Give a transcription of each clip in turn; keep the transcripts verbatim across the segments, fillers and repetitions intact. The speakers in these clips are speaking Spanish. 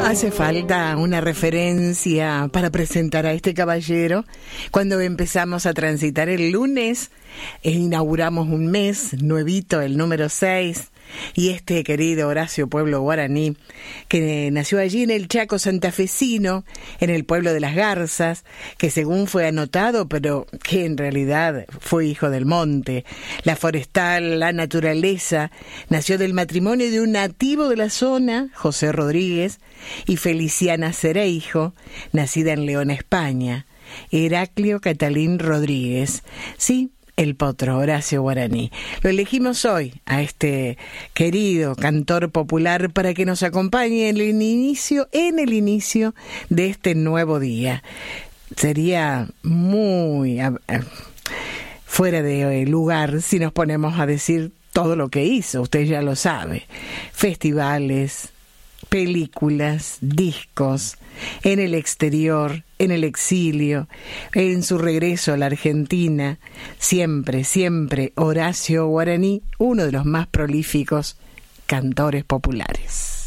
Hace falta una referencia para presentar a este caballero. Cuando empezamos a transitar el lunes, e inauguramos un mes nuevito, el número seis, y este querido Horacio Pueblo Guaraní, que nació allí en el Chaco santafesino, en el pueblo de Las Garzas, que según fue anotado, pero que en realidad fue hijo del monte, la forestal, la naturaleza, nació del matrimonio de un nativo de la zona, José Rodríguez, y Feliciana Cereijo, nacida en León, España, Heraclio Catalín Rodríguez. Sí, el potro Horacio Guaraní. Lo elegimos hoy a este querido cantor popular para que nos acompañe en el inicio, en el inicio de este nuevo día. Sería muy uh, uh, fuera de lugar si nos ponemos a decir todo lo que hizo, usted ya lo sabe. Festivales, películas, discos, en el exterior, en el exilio, en su regreso a la Argentina, siempre, siempre Horacio Guaraní, uno de los más prolíficos cantores populares.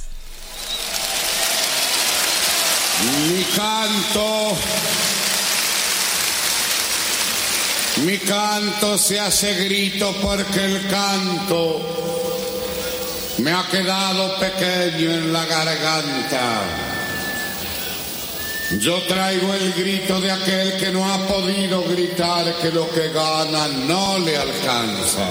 Mi canto, mi canto se hace grito porque el canto me ha quedado pequeño en la garganta. Yo traigo el grito de aquel que no ha podido gritar que lo que gana no le alcanza.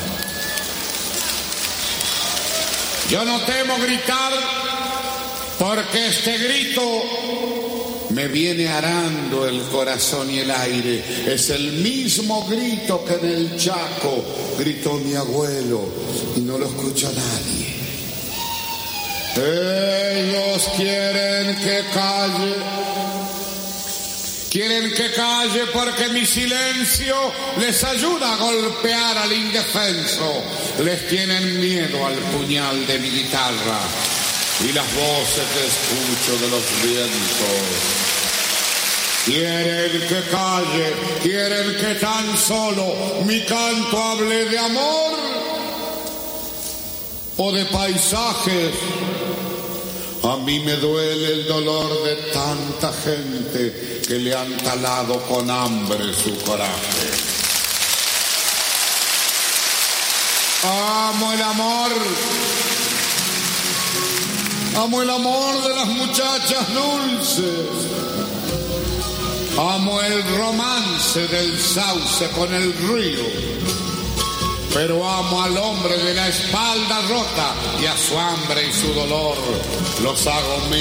Yo no temo gritar porque este grito me viene arando el corazón y el aire. Es el mismo grito que en el Chaco gritó mi abuelo y no lo escucha nadie. Ellos quieren que calle, quieren que calle porque mi silencio les ayuda a golpear al indefenso. Les tienen miedo al puñal de mi guitarra y las voces que escucho de los vientos. Quieren que calle, quieren que tan solo mi canto hable de amor o de paisajes. A mí me duele el dolor de tanta gente que le han talado con hambre su coraje. Amo el amor. Amo el amor de las muchachas dulces. Amo el romance del sauce con el río. Pero amo al hombre de la espalda rota y a su hambre y su dolor los hago míos.